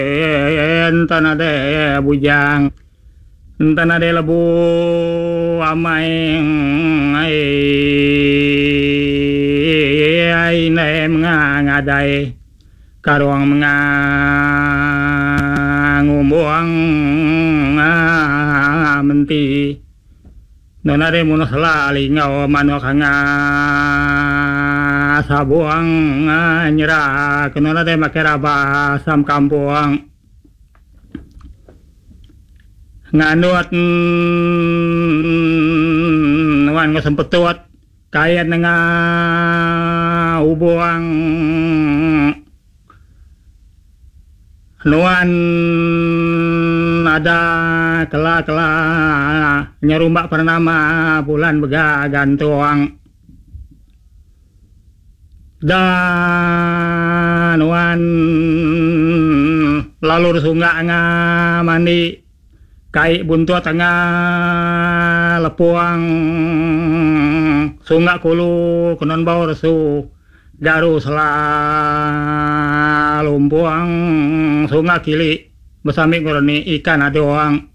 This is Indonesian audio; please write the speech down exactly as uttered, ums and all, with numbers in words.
enten ade bujang enten ade lebu amaing ai ai ne ngadai karuang ngumbuang menti nonare munos lali ngau manok hanga sabuang nyera kenona de makeraba sam kampung nganuat wan ngesempetut kayat nga ubuang nuan ada kela-kela nyerumbak pernama bulan bega gantuang dan wan lalur sunga nga mandi kai buntut nga lepuang sunga kulu kenon bau resu garu selalumpuang sunga kili besami ngoroni ikan adoang